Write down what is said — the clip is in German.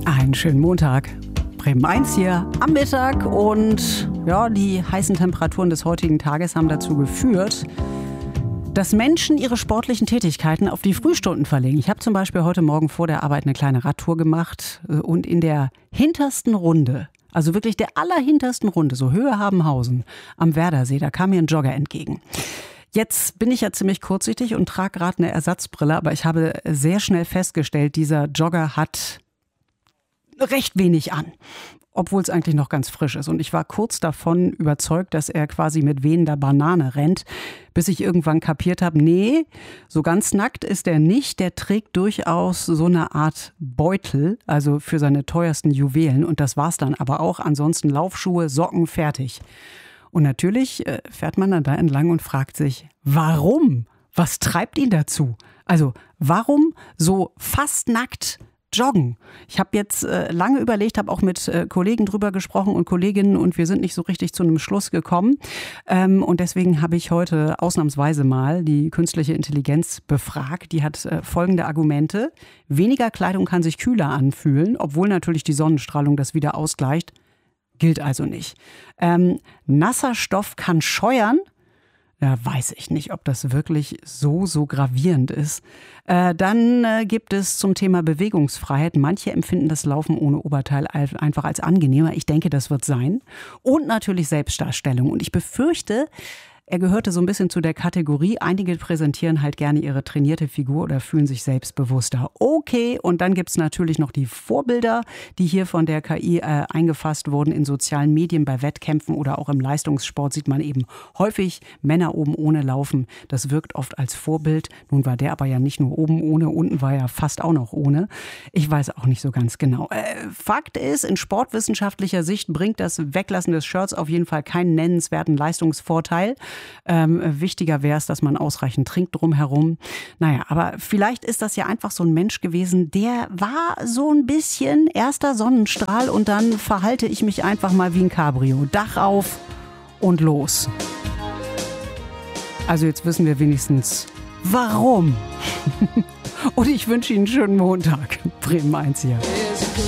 Einen schönen Montag. Bremen 1 hier am Mittag und ja, die heißen Temperaturen des heutigen Tages haben dazu geführt, dass Menschen ihre sportlichen Tätigkeiten auf die Frühstunden verlegen. Ich habe zum Beispiel heute Morgen vor der Arbeit eine kleine Radtour gemacht und in der hintersten Runde, also wirklich der allerhintersten Runde, so Höhe Habenhausen am Werdersee, da kam mir ein Jogger entgegen. Jetzt bin ich ja ziemlich kurzsichtig und trage gerade eine Ersatzbrille, aber ich habe sehr schnell festgestellt, dieser Jogger hat recht wenig an, obwohl es eigentlich noch ganz frisch ist. Und ich war kurz davon überzeugt, dass er quasi mit wehender Banane rennt, bis ich irgendwann kapiert habe, nee, so ganz nackt ist er nicht. Der trägt durchaus so eine Art Beutel, also für seine teuersten Juwelen. Und das war's dann aber auch. Ansonsten Laufschuhe, Socken, fertig. Und natürlich fährt man dann da entlang und fragt sich, warum? Was treibt ihn dazu? Also warum so fast nackt joggen? Ich habe jetzt lange überlegt, habe auch mit Kollegen drüber gesprochen und Kolleginnen und wir sind nicht so richtig zu einem Schluss gekommen. Und deswegen habe ich heute ausnahmsweise mal die künstliche Intelligenz befragt. Die hat folgende Argumente. Weniger Kleidung kann sich kühler anfühlen, obwohl natürlich die Sonnenstrahlung das wieder ausgleicht. Gilt also nicht. Nasser Stoff kann scheuern. Ja, weiß ich nicht, ob das wirklich so gravierend ist. Dann gibt es zum Thema Bewegungsfreiheit. Manche empfinden das Laufen ohne Oberteil einfach als angenehmer. Ich denke, das wird sein. Und natürlich Selbstdarstellung. Und ich befürchte, er gehörte so ein bisschen zu der Kategorie, einige präsentieren halt gerne ihre trainierte Figur oder fühlen sich selbstbewusster. Okay, und dann gibt's natürlich noch die Vorbilder, die hier von der KI eingefasst wurden in sozialen Medien, bei Wettkämpfen oder auch im Leistungssport sieht man eben häufig Männer oben ohne laufen. Das wirkt oft als Vorbild. Nun war der aber ja nicht nur oben ohne, unten war er fast auch noch ohne. Ich weiß auch nicht so ganz genau. Fakt ist, in sportwissenschaftlicher Sicht bringt das Weglassen des Shirts auf jeden Fall keinen nennenswerten Leistungsvorteil. Wichtiger wäre es, dass man ausreichend trinkt drumherum. Naja, aber vielleicht ist das ja einfach so ein Mensch gewesen, der war so ein bisschen erster Sonnenstrahl und dann verhalte ich mich einfach mal wie ein Cabrio. Dach auf und los. Also jetzt wissen wir wenigstens, warum. Und ich wünsche Ihnen einen schönen Montag. Bremen 1 hier.